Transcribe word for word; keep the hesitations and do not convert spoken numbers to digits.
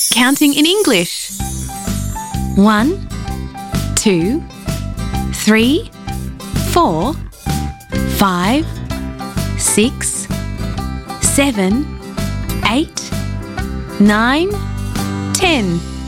Counting in English. One, two, three, four, five, six, seven, eight, nine, ten.